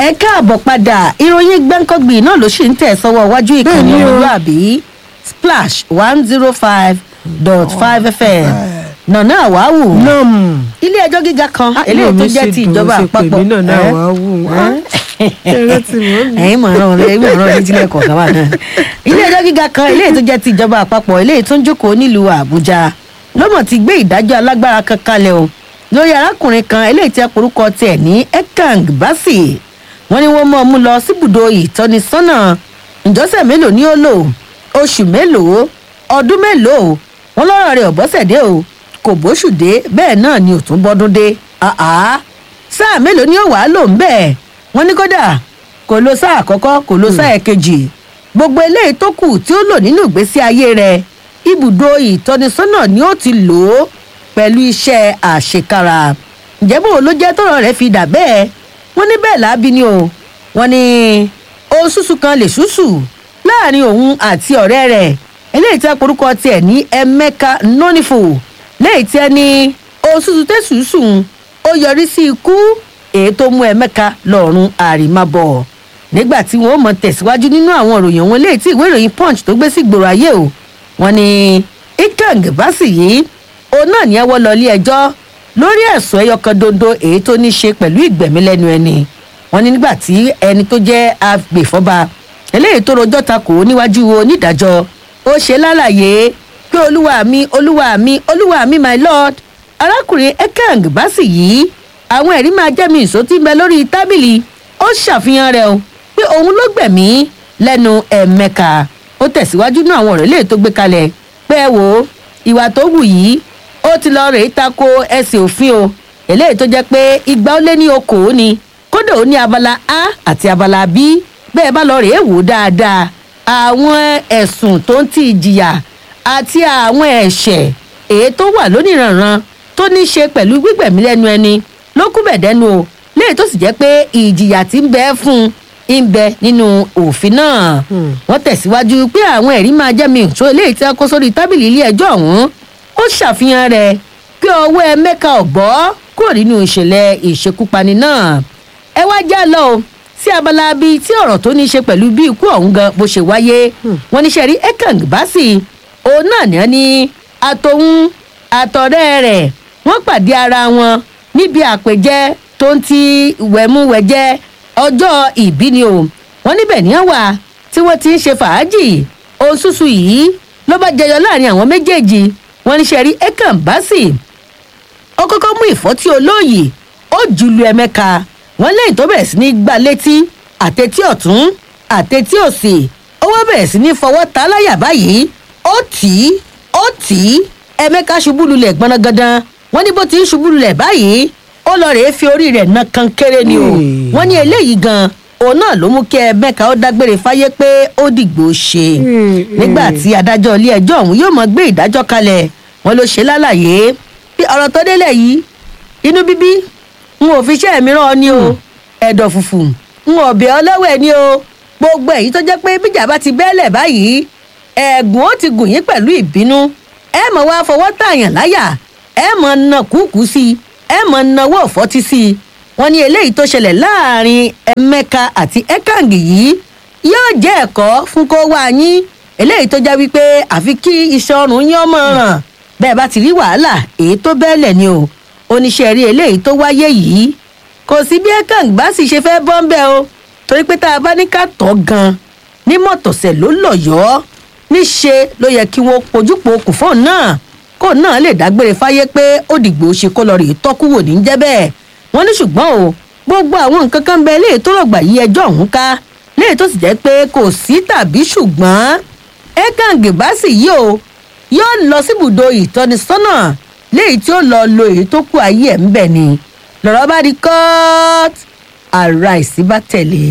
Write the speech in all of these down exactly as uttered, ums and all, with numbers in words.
ẹ káàbọ̀ padà ìròyìn gbẹ́ńkọ́gbì náà ló ṣì ń tẹ̀ sọ́wọ́ iwájú ìkànnì ọmọlúàbí splash one zero five dot five fm nànà àwáwù ilé ẹjọ́ gíga kan eléyìí tó jẹ́ ti ìjọba àpapọ̀ ẹ̀yin mọ̀ràn ẹ̀yin mọ̀ràn ìdílé kọ̀ọ̀kan wà náà ilé ẹjọ́ gíga kan eléyìí tó jẹ́ ti ìjọba àpapọ̀ eléyìí tó ń jókòó nílùú àbújá lọ́mọ̀ ti gbé ìdájọ́ alágbára kan kalẹ̀ o lórí arákùnrin kan eléyìí tí a porúkọ tiẹ̀ ní ekang basi wọ́n ní wọ́n mọ̀ ọ́ mú lọ síbùdó ìtọ́nisọ́nà ìjọsẹ̀ mélòó ni ó lò oṣù mélòó ọdún mélòó wọ́n lọ́rọ̀ rẹ̀ ọ̀bọ́sẹ̀dé o kò bóṣù dé bẹ́ẹ̀ náà ni ò tún bọ́dún dé sáà mélòó ni ó wàá lò ń bẹ́ẹ̀ wọ́n ní kódà kò lo sáà àkọ́kọ́ kò lo sáà ẹ̀kejì gbogbo eléyìí tó kù tí ó lò nínú ìgbésí ayé rẹ̀ ibùdó ìtọ́nisọ́nà ni ó ti lò ó pẹ̀lú iṣẹ́ àṣekára ǹjẹ́ bò ló jẹ́ tọ́rọ̀ rẹ̀ fi dà bẹ́ẹ̀ wọ́n ní bẹ́ẹ̀ lábí ni o wọ́n ní oṣooṣù kan lè ṣùṣù láàrin òun àti ọ̀rẹ́ rẹ̀ eléyìí tí a porúkọ tiẹ̀ ní emeka nonifo léyìí tí ẹ ní oṣooṣù tẹ̀sùsù ó yọrí sí ikú èyí tó mú emeka lọ́rùn àrìmábọ̀ nígbà tí wọ́n mọ̀ tẹ̀síwájú nínú àwọn ìròyìn wọn léyìí tí ìwé ìròyìn punch tó gbé sí gbòòrò ayé o wọ́n ní ikang basi yìí òun náà ní ẹ wọ́ lọ ilé ẹjọ́ lórí ẹ̀sùn ẹyọkan dondo èyí tó ní ṣe pẹ̀lú ìgbẹ̀mí lẹ́nu ẹni wọ́n ní nígbà tí ẹni tó jẹ́ agbèfọ́ba eléyìí tó rojọ́ takò níwájú onídàájọ́ ó ṣe lálàyé pé olúwa mi olúwa mi olúwa mi my lord arákùnrin ekang basi yìí àwọn ẹ̀rí máa jẹ́ mi ìṣó tí ń bẹ lórí tábìlì ó ṣàfihàn rẹ̀ o pé òun ló gbẹ̀mí lẹ́nu ẹ̀mẹ́ka ó tẹ̀síwájú náà àwọn ọ̀rọ̀ eléyìí tó gbé kalẹ̀ pé ẹ wò ó ìwà tó wù yìí ó ti lọ rèé tako ẹsẹ̀ òfin o eléyìí tó jẹ́ pé igba ó lé ní okòó ni kódà ó ní abala a àti abala b bẹ́ẹ̀ bá lọ rèé wò ó dáadáa àwọn ẹ̀sùn tó ń ti ìjìyà àti àwọn ẹ̀ṣẹ̀ èyí tó wà lóníranran tó ní ṣe pẹ̀lú gbígbẹ̀mí lẹ́nu ẹni ló kú bẹ̀dẹ́nu o léyìí tó sì jẹ́ pé ìjìyà tí ń bẹ fún un ń bẹ nínú òfin náà wọ́n tẹ̀síwájú pé àwọn ẹ̀rí máa jẹ́ mi ìṣó eléyìí tí wọ́n kó sórí tábìlì ilé ẹjọ́ ọ̀hún ó ṣàfihàn rẹ̀ pé ọwọ́ ẹ̀mẹ́ka ọ̀bọ́ kúrò nínú ìṣẹ̀lẹ̀ ìṣekúpani náà ẹ wá já lọ o sí abala bíi tí ọ̀rọ̀ tó ní í ṣe pẹ̀lú bí ikú ọ̀hún gan bó ṣe wáyé wọ́n ní sẹ́rí ekang basi òun náà ní ní àtòun àtọ̀rẹ́ rẹ̀ wọ́n pàdé ara wọn níbi àpèjẹ tó ń ti wẹ̀múwẹ̀jẹ ọjọ́ ìbí ni o wọ́n níbẹ̀ ní wà tí wọ́n ti ń ṣe fàájì oṣooṣù yìí ló bá jẹyọ láàrin àwọn méjèèjì wọ́n ní sẹ́rí ekang basi ó kọ́kọ́ mú ìfọ́tí olóyè ó jùlù ẹ̀mẹ́ka wọ́n lẹ́yìn tó bẹ̀rẹ̀ sí ní gbá létí àtẹ̀tí ọ̀tún àtẹ̀tí òsì ó wá bẹ̀rẹ̀ sí ní fọwọ́ ta láyà báyìí ó tì í ó tì í ẹ̀mẹ́ka ṣubú lulẹ̀ gbọ́nàgàdàn wọ́n ní bó ti ń ṣubú lulẹ̀ báyìí ó lọ rèé fi orí rẹ̀ na kankéré ni o wọ́n ní eléyìí gan òun náà ló mú kí ẹ̀mẹ́ka ó dágbére fáyé pé ó dìgbò ṣe nígbà tí adájọ́ ilé ẹjọ́ ọ̀hún yóò mọ gbé ìdájọ́ kalẹ̀ wọ́n ló ṣe lálàyé bí ọ̀rọ̀ tó délẹ̀ yìí inú bíbí n ò fi iṣẹ́ mi rán ọ ní o ẹ̀dọ̀ fùfù n ò bẹ̀ ọ́ lọ́wọ́ ẹ̀ ní o gbogbo èyí tó jẹ́ pé bíjà bá ti bẹ́ẹ̀lẹ̀ báyìí ẹ̀gùn ó ti gùn yín pẹ̀lú ìbínú ẹ mọ̀ wá fọwọ́ tààyàn láyà ẹ mọ̀ na kúkú sí i ẹ mọ̀ nawó ọ̀fọ́tí sí i wọ́n ní eléyìí tó ṣẹlẹ̀ láàrin ẹ̀mẹ́ka àti ekang yìí yóò jẹ́ ẹ̀kọ́ fún kó wá yín eléyìí tó jẹ́ wípé àfi kí iṣan ọrùn yín ọmọ ràn bẹ́ẹ̀ bá ti rí wàhálà èyí tó bẹ́ẹ̀lẹ̀ ni o oníṣẹ́ rí eléyìí tó wáyé yìí kò sí bí ekang basi ṣe fẹ́ bọ́ ń bẹ́ o torí pé tá a bá ní ká tọ́ gan ní mọ̀tọ̀sẹ̀ ló lọ̀yọ́ níṣe ló yẹ kí wọ́n pojúpo kù fóun náà kó náà lè dágbére fáyé pé ó dìgbò ṣe kó lọ rèé tọ́kú wò ní jẹ́ bẹ́ẹ̀ wọ́n ní ṣùgbọ́n o gbogbo àwọn nǹkan kan bẹ léè tó rọ̀gbà yí ẹjọ́ ọ̀hún ká léè tó sì jẹ́ pé kò sí tàbí ṣùgbọ́n ekang basi yìí o yóò lọ síbùdó ìtọ́nisọ́nà léyìí tí ó lọ lo èyí tó kù ayé ẹ̀ ń bẹ̀ ni lọ́rọ̀ bá di court ara ìsí bá tẹ̀lé.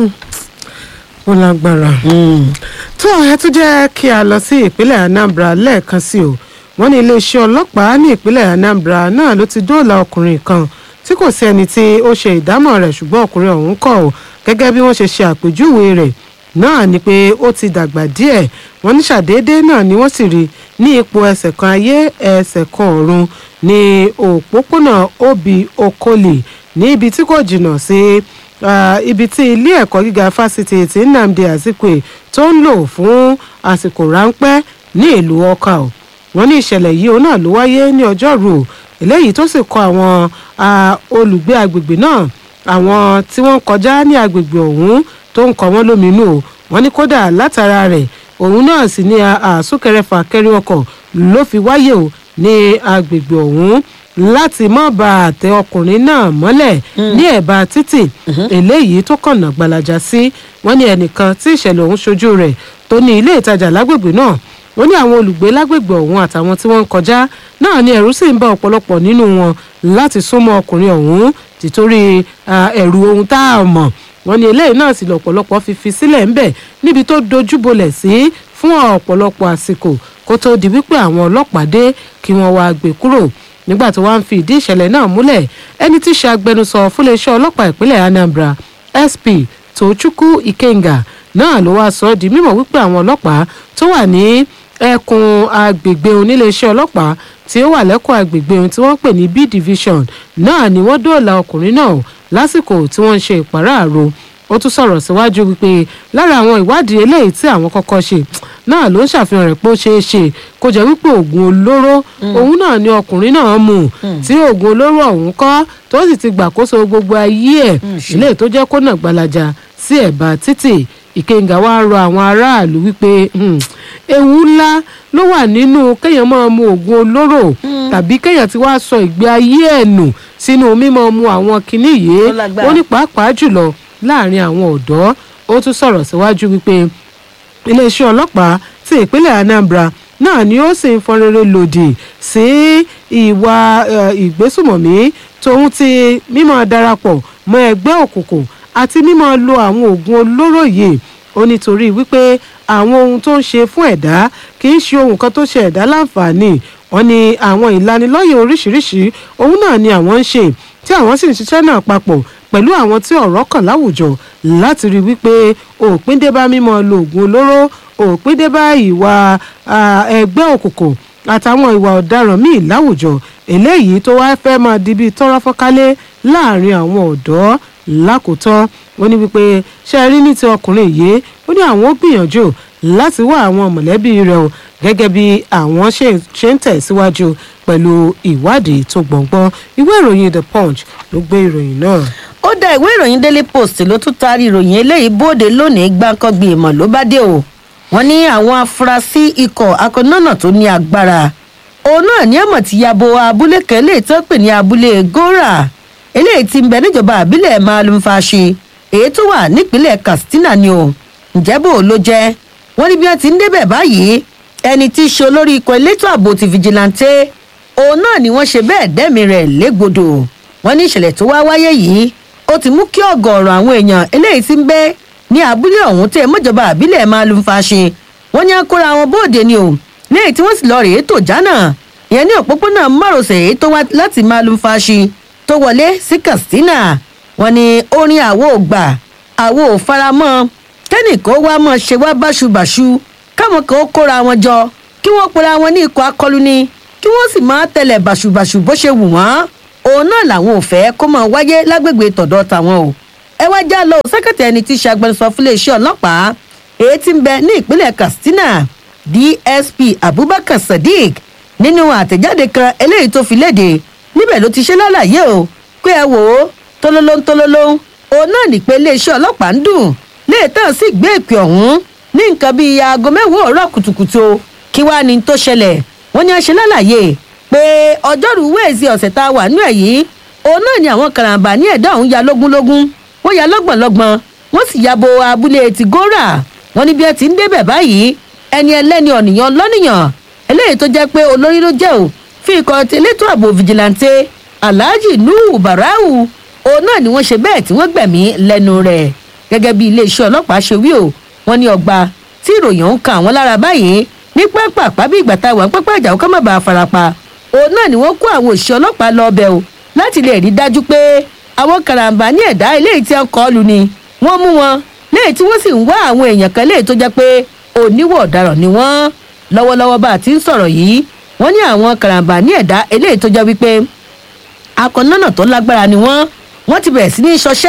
ó lágbára. tó ẹ tún jẹ́ kí a lọ sí ìpínlẹ̀ Anambra lẹ́ẹ̀kan sí o wọ́n ní iléeṣẹ́ ọlọ́pàá ní ìpínlẹ̀ Anambra náà ló ti dóòlà ọkùnrin kan tí kò sí ẹni tí ó ṣe ìdámọ̀ rẹ̀ ṣùgbọ́n ọkùnrin ọ̀hún kọ̀ ọ́ gẹ́gẹ́ bí wọ́n ṣe ṣe àpèjúwe rẹ̀ náà ni pé ó ti dàgbà díẹ̀ wọ́n ní ṣàdédé náà ni wọ́n sì rí ní ipò ẹsẹ̀ kan ayé ẹsẹ̀ kan ọ̀run ní òpópónà Obi Okoli ní ibi tí kò jìnnà sí ibi tí ilé ẹ̀kọ́ gíga fásitì ti Nnamdi Azikiwe tó ń lò fún àsìkò ráńpẹ́ ní ìlú Awka o. Wọ́n ní ìṣẹ̀lẹ̀ yìí òun náà ló wáyé ní ọjọ́rú eléyìí tó sì kọ àwọn olùgbé agbègbè náà, àwọn tí wọ́n kọjá ní agbègbè ọ̀hún tó ń kọ wọ́n lóminú o. Wọ́n ní kódà látara rẹ̀ òun náà sì ní àsúnkẹrẹ fàkẹrẹ ọkọ̀ ló fi wáyé o ní agbègbè ọ̀hún láti má ba àtẹ ọkùnrin náà mọ́lẹ̀ ní ẹ̀bá títì eléyìí tó kànnà gbalaja sí. Wọ́n ní ẹnìkan tí ìṣẹ̀lẹ̀ ọ̀hún ṣojú rẹ̀ tó ní ilé ìtajà lágbègbè náà, ó ní àwọn olùgbé lágbègbè ọ̀hún àtàwọn tí wọ́n ń kọjá náà ní ẹ̀rù sì ń bá ọ̀pọ̀lọpọ̀ nínú wọn láti súnmọ́ ọkùnrin ọ̀hún títorí ẹ̀rù ohun tá a mọ̀. Wọ́n ní eléyìí náà sì lọ́pọ̀lọpọ̀ fi fi sílẹ̀ ńbẹ̀ níbi tó dojú bolẹ̀ sí fún ọ̀pọ̀lọpọ̀ àsìkò kó tó di wípé àwọn ọlọ́pàá dé kí wọ́n wá gbé kúrò. Nígbà tó wá ń fi ìdí ìṣẹ̀lẹ̀ náà múlẹ̀, ẹni tí í ṣe agbẹnusọ fúnléeṣẹ́ ọlọ́pàá ìpínlẹ̀ Anambra S P Tochukwu Ikenga náà ló wá sọ ọ́ di mímọ̀ wípé àwọn ọlọ́pàá tó wà ní ẹkùn agbègbè oníléeṣẹ́ ọlọ́pàá tí ó wà lẹ́kùn agbègbè ohun tí wọ́n pè ní B division náà ni wọ́n dóòlà ọkùnrin náà lásìkò tí wọ́n ń ṣe ìpàráàrò. Ó tún sọ̀rọ̀ síwájú wípé lára àwọn ìwádìí eléyìí tí àwọn kọ́kọ́ ṣe náà ló ń ṣàfihàn rẹ̀ pé ó ṣeé ṣe kó jẹ́ wípé oògùn olóró òun náà ni ọkùnrin náà mú tí oògùn olóró ọ̀hún kọ́ tó sì ti gbàkóso gbogbo ayé ẹ̀ eléyìí tó jẹ́ kó nà gbalaja sí ẹ̀bá títì. Ìkẹyìngà wá rọ àwọn aráàlú wípé ewu ńlá ló wà nínú kéèyàn máa mu oògùn olóró tàbí kéèyàn ti wá sọ ìgbé ayé ẹ̀ nù sínú mímọ́ mu àwọn kinní yìí. Ó ní pàápàá jùlọ láàrin àwọn ọ̀dọ́. Ó tún sọ̀rọ̀ síwájú wípé iléeṣẹ́ ọlọ́pàá ti ìpínlẹ̀ Anambra náà ni ó sì ń fọn rere lòdì sí ìwà ìgbésùmọ̀mí tòun ti mímọ́ darapọ̀ mọ́ ẹgbẹ́ òkùnkùn àti mímọ́ lo àwọn oògùn olóró yìí. Ó nítorí wípé àwọn ohun tó ń ṣe fún ẹ̀dá kì í ṣe ohun kan tó ṣe ẹ̀dá láǹfààní. Wọ́n ní àwọn ìlanilọ́yẹ̀ oríṣiríṣi òun náà ni àwọn ń ṣe tí àwọn sì ń ṣiṣẹ́ náà papọ̀ pẹ̀lú àwọn tí ọ̀rọ̀ kàn láwùjọ láti rí wípé òpin dé bá mímọ́ lo oògùn olóró, òpin dé bá ìwà ẹgbẹ́ òkùnkùn àtàwọn ìwà ọ̀daràn míì láwùjọ eléyìí tó wá fẹ́ máa di bíi tọ́rọ́ fọ́kálé láàrin àwọn ọ̀dọ́. Lákòótán wọ́n ní wípé ṣe rí ní ti ọkùnrin yìí, ó ní àwọn ó gbìyànjú láti wá àwọn mọ̀lẹ́bí rẹ̀ o gẹ́gẹ́ bí àwọn ṣe ń tẹ̀síwájú pẹ̀lú ìwádìí tó gbọ̀ngbọ́n. Ìwé ìròyìn The Punch ló gbé ìròyìn náà. Ó dá ìwé ìròyìn Daily Post ló tún taari ìròyìn eléyìí bóde lónìí gbáǹkọ́gbì ìmọ̀ ló bá dé o. Wọ́n ní àwọn afurasí ikọ̀ akọ̀nọ́nà tó ní agbára òun náà ní àmọ̀ tí yabo abúlé kan lè tó pè ní abúlé Gora eléyìí tí ń bẹ níjọba àbílẹ̀ Malumfashi èyí tó wà nípínlẹ̀ Katsina ni o. Ǹjẹ́ bò ló jẹ́ wọ́n ní bí wọ́n ti ń débẹ̀ báyìí ẹni tí í ṣe olórí ikọ̀ elétò ààbò ti fìjìláńtẹ́ òun náà ni wọ́n ṣe bẹ́ẹ̀ dẹ́mi rẹ̀ légbodò. Wọ́n ní ìṣẹ̀lẹ̀ tó wá wáyé yìí ó ti mú kí ọ̀gọ̀ọ̀rọ̀ àwọn èèyàn eléyìí tí ń bẹ ní abúlé ọ̀hún tẹ̀ mọ́jọba àbílẹ̀ Malumfashi wọ́n ní akóra wọn bóde ni o lẹ́yìn tí wọ́n sì lọ rèé tó jánà ìyẹn ní òpópónà márosẹ̀ èyí tó wá láti Malumfashi tó wọlé sí Katsina. Wọ́n ní orin àwo ògbà àwo òfaramọ́ kẹ́nìkan wá mọ̀ ṣe wá báṣubàṣu káwọn kan ó kóra wọn jọ kí wọ́n pera wọn ní ikọ̀ akọluni kí wọ́n sì máa tẹ̀lé bàṣubàṣu bó ṣe wù wọ́n. Òun náà làwọn ò fẹ́ kó máa wáyé lágbègbè tọ̀dọ̀ tàwọn o. Ẹ wá já lọ sẹ́kẹ̀tì ẹni tí í ṣe agbẹnusọ fún iléeṣẹ́ ọlọ́pàá èyí tí ń bẹ ní ìpínlẹ̀ Katsina D S P Abubakar Sadiq nínú àtẹ̀jáde kan eléyìí tó fi léde níbẹ̀ ló ti ṣe lálàyé o pé ẹ wò ó tólóló ń tólóló òun náà ní pé iléeṣẹ́ ọlọ́pàá ń dùn léètàn sí gbé ìpè ọ̀hún ní nǹkan bíi aago mẹ́wàá òwúrọ̀ kùtùkùtù kí wàá ní tó ṣẹlẹ̀. Wọ́n ní a ṣe lálàyé pé ọjọ́rú wẹ́ẹ̀sì ọ̀sẹ̀ tá a wà nú ẹ̀ yìí òun náà ni àwọn karambà ní ẹ̀dá ọ̀hún ya lógúnlógún wọ́n ya lọ́gbọ̀nlọ́gbọ̀n wọ́n sì ya bo abúlé ti Gora. Wọ́n ní bí ẹ ti ń débẹ̀ báyìí ẹni ẹlẹ́ni ọ̀nìyàn lọ́nìyàn eléyìí tó jẹ́ pé olórí ló jẹ́ ò fi ikọ̀ elétò ààbò fìjìláńtẹ́ Alhaji Nuhu Barau òun náà ni wọ́n ṣe bẹ́ẹ̀ tí wọ́n gbẹ̀mí lẹ́nu rẹ̀ gẹ́gẹ́ bí iléeṣẹ́ ọlọ́pàá ṣe wí o. Wọ́n ní ọgbà tí ìròyìn ń ka àwọn lára báyìí ní pápá bí ìgbà táwọn pápá ìjà ọkọ má bàa farapa òun náà ni wọ́n kó àwọn òṣìṣẹ́ ọlọ́pàá lọ ọbẹ̀ o láti lè rí dájú pé àwọn karambà ní ẹ̀dá eléyìí tí wọ́n kọ́ lù ni wọ́n mú wọn léyìí tí wọ́n sì ń wá àwọn èèyàn kan léyìí tó jẹ́ pé oníwọ̀ ọ̀daràn ni wọ́n. Lọ́wọ́lọ́wọ́ bá a ti ń sọ̀rọ̀ yìí wọ́n ní àwọn karambà ní ẹ̀dá eléyìí tó jẹ́ wípé akọ̀nọ́nà tó lágbára ni wọ́n wọ́n ti bẹ̀rẹ̀ sí ní ṣọṣẹ́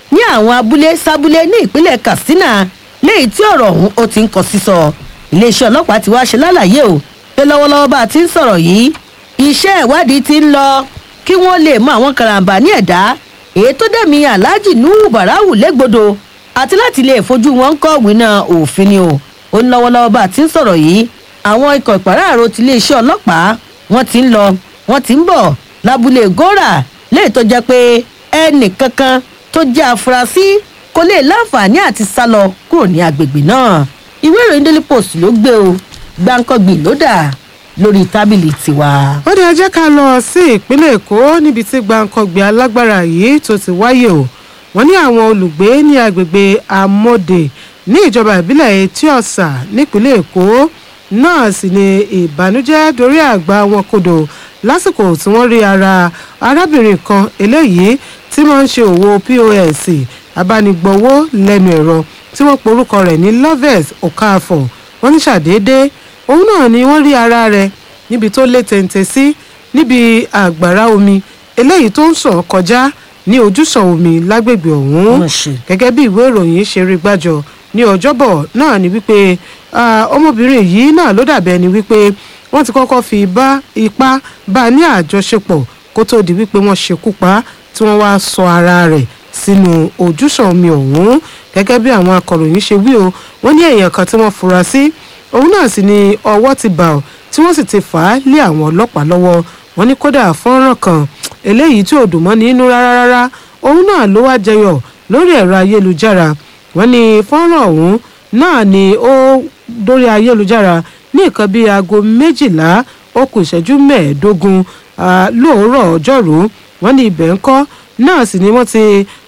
ní àwọn abúlé sábúlé ní ìpínlẹ̀ Katsina léyìí tí ọ̀rọ̀ ọ̀hún ó ti ń kọ sísọ iléeṣẹ́ ọlọ́pàá ti wá ṣe lálàyé o pé lọ́wọ́lọ́wọ́ bá a ti ń sọ̀rọ̀ yìí iṣẹ́ ìwádìí ti ń lọ kí wọ́n lè mọ àwọn karambà ní ẹ̀dá èyí tó dẹ̀mí Alhaji Nuhu Barau légbodò àti láti lè fojú wọn kọ́ wínà òfin ni o ó ní lọ́wọ́lọ́wọ́ bá a ti ń sọ̀rọ̀ yìí àwọn ikọ̀ ìpàráàrò ti iléeṣẹ́ ọlọ́pàá wọ́n ti ń lọ wọ́n ti ń bọ̀ lábúlé Gora léyìí tó jẹ́ pé ẹnì kankan tó jẹ́ afurasí kò lè láǹfààní àti sálọ kúrò ní agbègbè náà ìwé ìròyìn Daily Post ló gbé o gbáǹkọ́gbì ló dà lórí tábìlì tiwa. ó dé jẹ́ ká lọ sí ìpínlẹ̀ Èkó níbi tí gbáǹkọ́gbì alágbára yìí tó ti wáyé o wọ́n ní àwọn olùgbé ní agbègbè Amóde ní ìjọba ìbílẹ̀ Etí Ọ̀sà nípínlẹ̀ Èkó náà sì ni ìbànújẹ́ dorí àgbà wọn kodò lásìkò tí wọ́n rí ara arábìnrin kan eléyìí tí wọ́n ń ṣe òwò P O S abánigbọ̀wọ́ lẹ́nu ẹ̀rọ tí wọ́n porúkọ rẹ̀ ní Loves Okafor wọ́n ní ṣàdédé òun náà ni wọ́n rí ara rẹ̀ níbi tó lé téńté sí níbi àgbàrá omi eléyìí tó ń sàn kọjá ní ojúsàn omi lágbègbè ọ̀hún gẹ́gẹ́ bí ìwé ìròyìn ṣe rí gbàjọ ní ọjọ́bọ̀ náà ni wípé ọmọbìnrin yìí náà ló dàbẹ̀ ni wípé wọ́n ti kọ́kọ́ fi bá ipá bá a ní àjọṣepọ̀ kó tó di wípé wọ́n ṣekú pa tí wọ́n wá sọ ara rẹ̀ sínú ojúsàn omi ọ̀hún gẹ́gẹ́ bí àwọn akọ̀ròyìn ṣe wí o wọ́n ní èèyàn kan tí wọ́n fura sí òun náà sì ni ọwọ́ ti bà ọ́ tí wọ́n sì ti fà á lé àwọn ọlọ́pàá lọ́wọ́ wọ́n ní kódà fọ́nrán kan eléyìí tí ò dùn mọ́ ní inú rárá rárá òun náà ló wá jẹyọ lórí ẹ̀rọ ayélujára wọ́n ní fọ́nrán ọ̀hún náà ni ó dórí ayélujára ní nǹkan bíi aago méjìlá ó kù ìṣẹ́jú mẹ́ẹ̀ẹ́dógún lóòrọ̀ ọjọ́rú wọ́n ní ibẹ̀ ńkọ́ náà sì ni wọ́n ti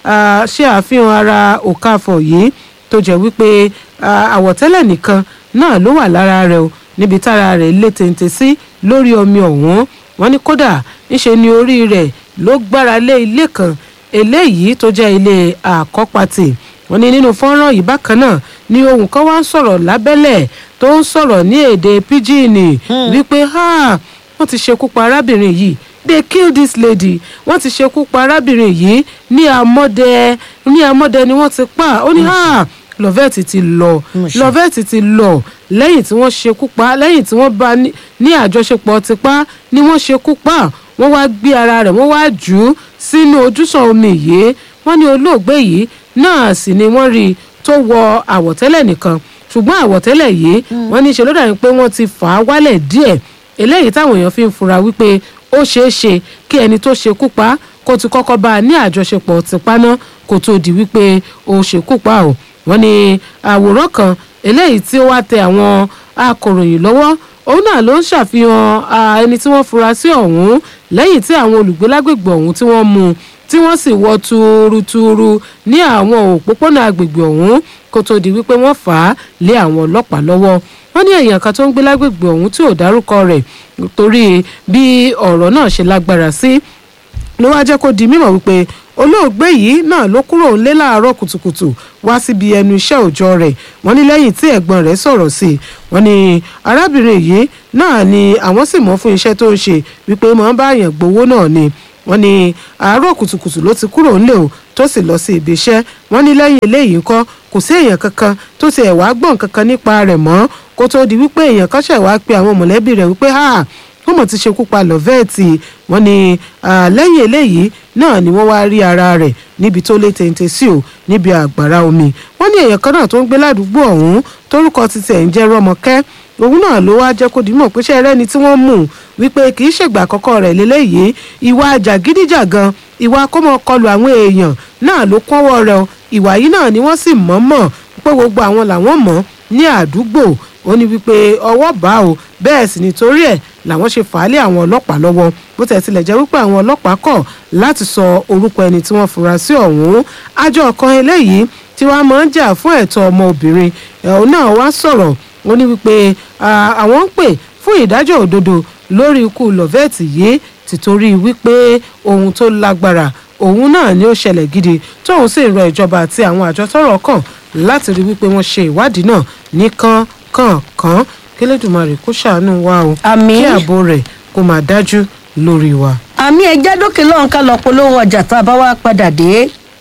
ṣe àfihàn ara Okafor yìí tó jẹ́ wípé àwọ̀tẹ́lẹ̀ nìkan náà ló wà lára rẹ̀ o níbi tára rẹ̀ lé téńté sí lórí omi ọ̀hún wọ́n ní kódà ńṣe ni orí rẹ̀ ló gbára lé ilé kan eléyìí tó jẹ́ ilé àkọ́pàtì wọ́n ní nínú fọ́nrán yìí bákan náà ni ohun kan wá ń sọ̀rọ̀ lábẹ́lẹ̀ tó ń sọ̀rọ̀ ní èdè píjìnì wípé wọ́n ti ṣekú pa arábìnrin yìí they kill this lady wọ́n ti ṣekú pa arábìnrin yìí ní Amọ́dẹ ní Amọ́dẹ ni wọ́n ti pa ó ní Lovette ti lọ Lovette ti lọ lẹ́yìn tí wọ́n ṣekú pa lẹ́yìn tí wọ́n bá ní àjọṣepọ̀ tipá ni wọ́n ṣekú pa wọ́n wá gbé ara rẹ̀ wọ́n wá jù ú sínú ojúsàn omi yìí wọ́n ní olóògbé yìí náà sì ni wọ́n rí tó wọ àwọ̀tẹ́lẹ̀ nìkan ṣùgbọ́n àwọ̀tẹ́lẹ̀ yìí wọ́n ní ṣe ló dàbí pé wọ́n ti fà á wálẹ̀ díẹ̀ eléyìí táwọn èèyàn fi ń fura wípé ó ṣeé ṣe kí ẹni tó ṣekú pa kó ti kọ́kọ́ bá a ní àjọṣepọ̀ tipá náà kó tó di wípé ó ṣekú pa ò wọ́n ní àwòrán kan eléyìí tí ó wá tẹ àwọn akọ̀ròyìn lọ́wọ́ òun náà ló ń ṣàfihàn ẹni tí wọ́n fura sí ọ̀hún lẹ́yìn tí àwọn olùgbé lágbègbè ọ̀hún tí wọ́n mú tí wọ́n sì wọ́ tuurutuuru ní àwọn òpópónà agbègbè ọ̀hún kó tó di wípé wọ́n fà á lé àwọn ọlọ́pàá lọ́wọ́ wọ́n ní èèyàn kan tó ń gbé lágbègbè ọ̀hún tí ò dárúkọ rẹ̀ torí bí ọ̀rọ̀ náà ṣe lágbára sí ló wá jẹ́ kó di mímọ̀ wípé olóògbé yìí náà ló kúrò nílé láàárọ̀ kùtùkùtù wá síbi ẹnu iṣẹ́ òòjọ́ rẹ̀ wọ́n ní lẹ́yìn tí ẹ̀gbọ́n rẹ̀ sọ̀rọ̀ sí i wọ́n ní arábìnrin yìí náà ni àwọn sì mọ̀ fún iṣẹ́ tó ń ṣe wípé máa ń bá àyàn gbowó náà ni wọ́n ní àárọ̀ kùtùkùtù ló ti kúrò nílé o tó sì lọ sí ibi iṣẹ́ wọ́n ní lẹ́yìn eléyìí ńkọ́ kò sí èèyàn kankan tó ti ẹ̀ wá gbọ́n kankan nípa rẹ̀ mọ́ kó tó di wípé èèyàn kan ṣẹ̀ wá pe àwọn mọ̀lẹ́bí rẹ̀ wípé ha wọ́n mọ̀ ti ṣekú pa Lovette wọ́n ní lẹ́yìn eléyìí náà ni wọ́n wá rí ara rẹ̀ níbi tó lé téńté sí o níbi àgbàrá omi wọ́n ní èèyàn kan náà tó ń gbé ládùúgbò ọ̀hún tórúkọ títí ẹ̀ ń jẹ́ Rọ́mọkẹ́ òun náà ló wá jẹ́ kó dìímọ̀ pé ṣe ẹrẹ́ni tí wọ́n mú wípé kì í ṣègbà àkọ́kọ́ rẹ̀ lélẹ́yìí ìwà jàgídíjàgan ìwà kọ́mọ kọlù àwọn èèyàn náà ló kọ́wọ́ rẹ̀ o ìwà yìí náà ni wọ́n sì mọ̀ọ́mọ̀ pé gbogbo àwọn làwọn mọ̀ ní àdúgbò ó ní wípé ọwọ́ bá o bẹ́ẹ̀ sì nítorí ẹ̀ làwọn ṣe fà á lé àwọn ọlọ́pàá lọ́wọ́ bó tẹ̀ tilẹ̀ jẹ́ wípé àwọn ọlọ́pàá kọ̀ láti sọ orúkọ ẹni tí wọ́n fura sí ọ̀hún àjọ kan eléyìí tí wọ́n máa ń jà fún ẹ̀tọ́ ọmọ obìnrin ẹ̀hún náà wá sọ̀rọ̀ ó ní wípé àwọn ń pè fún ìdájọ́ òdodo lórí ikú Lovette yìí tìtorí wípé ohun tó lágbára òun náà ni ó ṣẹlẹ̀ gidi tóun sì rọ ìjọba àti àwọn àjọ tọ́rọ̀ kàn láti rí wípé wọ́n ṣe ìwádìí náà ní kánkànkán k'Elédùmarè kó ṣàánú wa o kí ààbò rẹ̀ kó máa dájú lórí wa. àmì ẹja dókè lọ́hùn ká lọ polówó ọjà tá a bá wá padà dé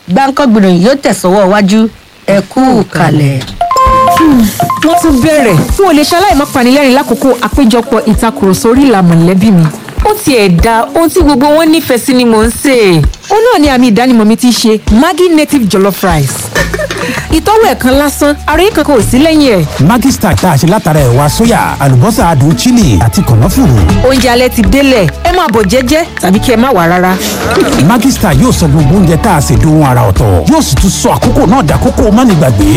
gbáǹkọ́gbìnrin yóò tẹ̀sọ́wọ́ iwájú ẹ kú kalẹ̀. wọ́n tún bẹ̀rẹ̀ n ò lè ṣaláì má panilẹ́rìn lákòókò àpéjọpọ̀ ìtakùrọ̀sọ orí ìlà mọ̀lẹ́bí mi. ó tiẹ̀ da ohun tí gbogbo wọn nífẹ̀ẹ́ sí ni mò ń sè é. ó náà ni àmì ìdánimọ̀ mi ti ṣe Maggi native jollof rice. ìtọ́wò ẹ̀kan lásán ara yín kankan ò sí lẹ́yìn ẹ̀. Maggi Star tá a ṣe látara ẹ̀wà sóyà àlùbọ́sà adùn chili àti kànáfùrù. oúnjẹ alẹ́ ti délẹ̀ ẹ máa bọ̀ jẹ́jẹ́ tàbí kí ẹ má wà rárá. Maggi Star yóò sọ gbogbo oúnjẹ tá a ṣe dohun ara ọ̀tọ̀ yóò sì tún sọ àkókò náà dàkókò mánigbàgbé.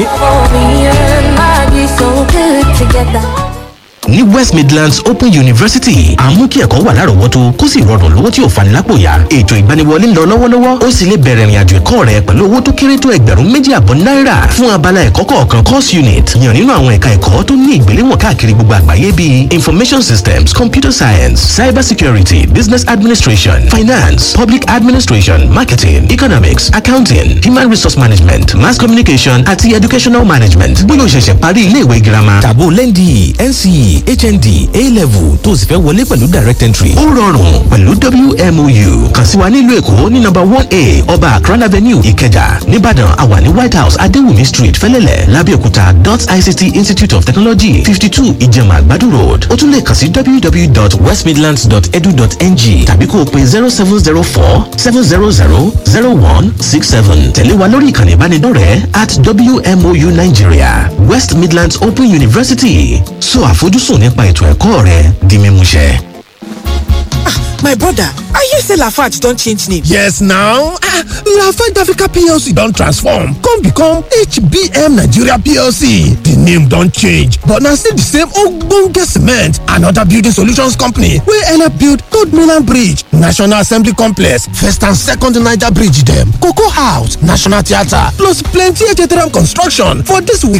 ní West Midlands Open University à ń mú kí ẹ̀kọ́ wà lárọ̀ọ́wọ́tó kó sì rọrùn lówó tí ò fani lápò yá. ètò ìgbaniwọlé ń lọ lọ́wọ́lọ́wọ́ ó sì lè bẹ̀rẹ̀ ìrìnàjò ẹ̀kọ́ rẹ pẹ̀lú owó tó kéré tó ẹgbẹ̀rún méjì àbọ̀ náírà fún abala ẹ̀kọ́ kọ̀ọ̀kan course unit yàn nínú àwọn ẹ̀ka ẹ̀kọ́ tó ní ìgbéléwọ̀n káàkiri gbogbo àgbáyé bíi information systems computer science cyber security business administration finance public administration marketing economics accounting human resource management mass communication àti educational management bóyá o ṣẹ̀ṣẹ̀ parí ilé ìwé girama tàbó lẹ́ndì N C E H N D A-level tó sì fẹ́ wọlé pẹ̀lú direct entry. ó rọrùn pẹ̀lú W M O U kàn sí wa nílùú Èkó ní nọ́mbà one A Ọba Akran Avenue Ìkẹjà nìbàdàn àwa ní White House Adéwùmí Street Fẹ́lẹ́lẹ̀ Lábẹ́òkúta dot I C T Institute of Technology fifty two Ìjẹ̀mà Àgbàdo Road. ó tún lè kàn sí w w w dot west midlands dot edu dot n g tàbí kó o pe zero seven zero four seven zero zero zero one six seven. tẹ̀lé wa lórí ìkànnì ìbánidọ́rẹ̀ẹ́ at W M O U Nigeria. West Midlands Open University sọ àfojúsùn nípa ètò ẹ̀kọ́ rẹ di mímúṣẹ. My brother, I hear say Lafarge don change name. Yes now, ah, Lafarge Africa P L C don transform come become H B M Nigeria P L C. The name don change but na still the same ogbonge cement and other building solutions company wey help build Third Mainland Bridge, National Assembly Complex, First and Second Niger Bridge dem, Cocoa House, National Theatre plus plenty H T M construction for this week.